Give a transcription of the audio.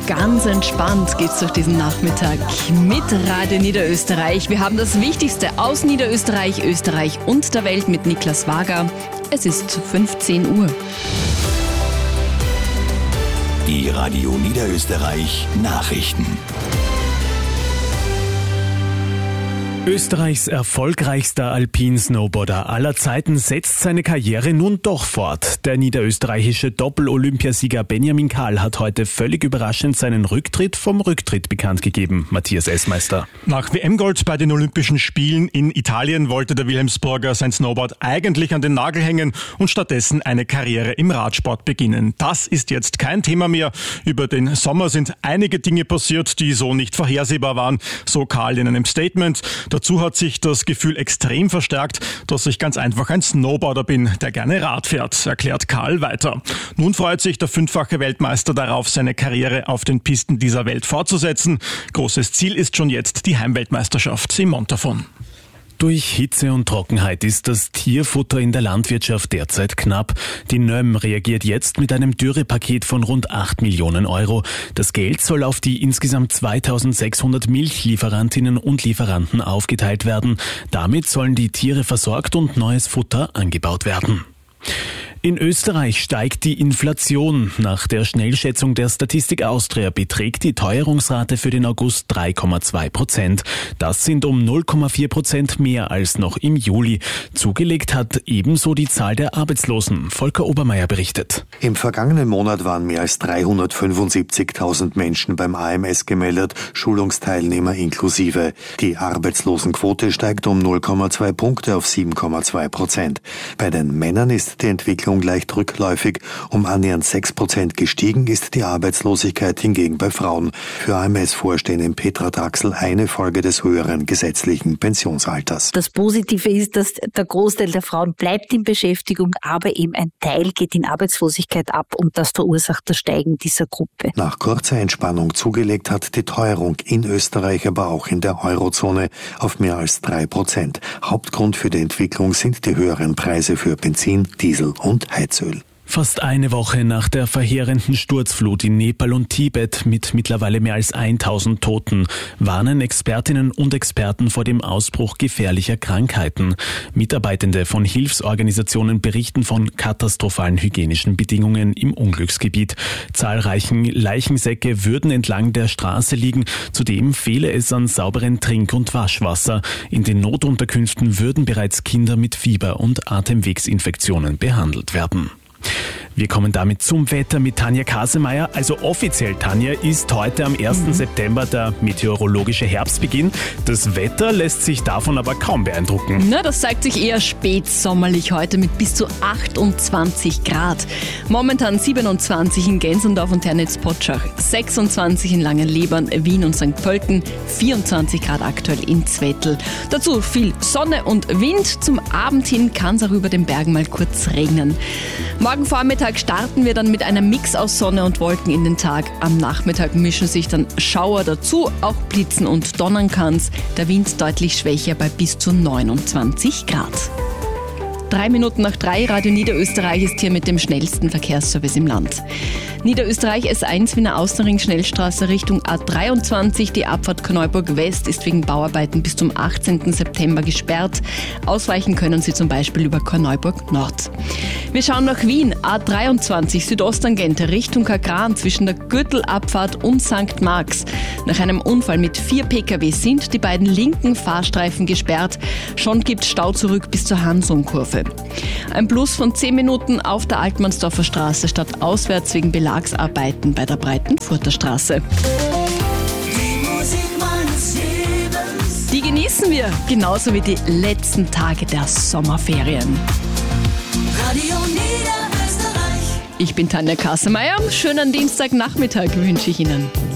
ganz entspannt geht's durch diesen Nachmittag mit Radio Niederösterreich. Wir haben das Wichtigste aus Niederösterreich, Österreich und der Welt mit Niklas Wager. Es ist 15 Uhr. Die Radio Niederösterreich Nachrichten. Österreichs erfolgreichster Alpin-Snowboarder aller Zeiten setzt seine Karriere nun doch fort. Der niederösterreichische Doppel-Olympiasieger Benjamin Kahl hat heute völlig überraschend seinen Rücktritt vom Rücktritt bekannt gegeben. Matthias Essmeister. Nach WM-Gold bei den Olympischen Spielen in Italien wollte der Wilhelmsburger sein Snowboard eigentlich an den Nagel hängen und stattdessen eine Karriere im Radsport beginnen. Das ist jetzt kein Thema mehr. Über den Sommer sind einige Dinge passiert, die so nicht vorhersehbar waren, so Kahl in einem Statement. Dazu hat sich das Gefühl extrem verstärkt, dass ich ganz einfach ein Snowboarder bin, der gerne Rad fährt, erklärt Kahl weiter. Nun freut sich der fünffache Weltmeister darauf, seine Karriere auf den Pisten dieser Welt fortzusetzen. Großes Ziel ist schon jetzt die Heimweltmeisterschaft im Montafon. Durch Hitze und Trockenheit ist das Tierfutter in der Landwirtschaft derzeit knapp. Die NÖM reagiert jetzt mit einem Dürrepaket von rund 8 Millionen Euro. Das Geld soll auf die insgesamt 2600 Milchlieferantinnen und Lieferanten aufgeteilt werden. Damit sollen die Tiere versorgt und neues Futter angebaut werden. In Österreich steigt die Inflation. Nach der Schnellschätzung der Statistik Austria beträgt die Teuerungsrate für den August 3,2%. Das sind um 0,4% mehr als noch im Juli. Zugelegt hat ebenso die Zahl der Arbeitslosen. Volker Obermeier berichtet. Im vergangenen Monat waren mehr als 375.000 Menschen beim AMS gemeldet, Schulungsteilnehmer inklusive. Die Arbeitslosenquote steigt um 0,2 Punkte auf 7,2%. Bei den Männern ist die Entwicklung leicht rückläufig. Um annähernd 6% gestiegen ist die Arbeitslosigkeit hingegen bei Frauen. Für AMS-Vorständin Petra Draxl eine Folge des höheren gesetzlichen Pensionsalters. Das Positive ist, dass der Großteil der Frauen bleibt in Beschäftigung, aber eben ein Teil geht in Arbeitslosigkeit ab und das verursacht das Steigen dieser Gruppe. Nach kurzer Entspannung zugelegt hat die Teuerung in Österreich, aber auch in der Eurozone auf mehr als 3%. Hauptgrund für die Entwicklung sind die höheren Preise für Benzin, Diesel und Heizöl. Fast eine Woche nach der verheerenden Sturzflut in Nepal und Tibet mit mittlerweile mehr als 1000 Toten warnen Expertinnen und Experten vor dem Ausbruch gefährlicher Krankheiten. Mitarbeitende von Hilfsorganisationen berichten von katastrophalen hygienischen Bedingungen im Unglücksgebiet. Zahlreichen Leichensäcke würden entlang der Straße liegen. Zudem fehle es an sauberen Trink- und Waschwasser. In den Notunterkünften würden bereits Kinder mit Fieber und Atemwegsinfektionen behandelt werden. Wir kommen damit zum Wetter mit Tanja Kasemeyer. Also offiziell, Tanja, ist heute am 1. September der meteorologische Herbstbeginn. Das Wetter lässt sich davon aber kaum beeindrucken. Na, das zeigt sich eher spätsommerlich heute mit bis zu 28 Grad. Momentan 27 in Gensendorf und Ternitz-Potschach, 26 in Langenlebern, Wien und St. Pölten, 24 Grad aktuell in Zwettl. Dazu viel Sonne und Wind. Zum Abend hin kann es auch über den Bergen mal kurz regnen. Morgen Vormittag starten wir dann mit einem Mix aus Sonne und Wolken in den Tag. Am Nachmittag mischen sich dann Schauer dazu, auch Blitzen und Donnern kann's. Der Wind deutlich schwächer bei bis zu 29 Grad. 3 Minuten nach 3, Radio Niederösterreich ist hier mit dem schnellsten Verkehrsservice im Land. Niederösterreich S1 Wiener Außenring Schnellstraße Richtung A23. Die Abfahrt Korneuburg West ist wegen Bauarbeiten bis zum 18. September gesperrt. Ausweichen können Sie zum Beispiel über Korneuburg Nord. Wir schauen nach Wien. A23 Südosttangente Richtung Kagran zwischen der Gürtelabfahrt und St. Marx. Nach einem Unfall mit 4 Pkw sind die beiden linken Fahrstreifen gesperrt. Schon gibt Stau zurück bis zur Hansum-Kurve. Ein Plus von 10 Minuten auf der Altmannsdorfer Straße statt auswärts wegen Belagsarbeiten bei der Breitenfurter Straße. Die genießen wir, genauso wie die letzten Tage der Sommerferien. Radio Niederösterreich. Ich bin Tanja Kasemeyer. Schönen Dienstagnachmittag wünsche ich Ihnen.